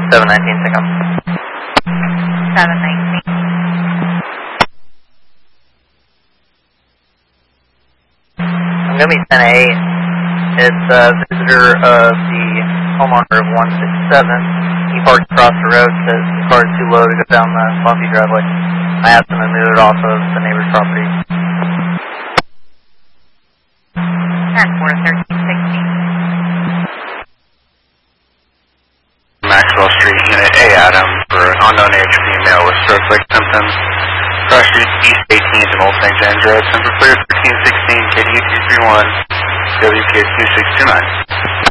719, pick up. 719. I'm going to be 10-8. It's a visitor of the homeowner of 167. He parked across the road, says the car is too low to go down the bumpy driveway. I asked him to move it off of the neighbor's property. 10-4, 1316. Maxwell Street, Unit A, Adam, for an unknown age female with stroke-like symptoms. Cross Street East 18th and Old St. James Road. Temper clear 1316, KDU 231, WPA 2629.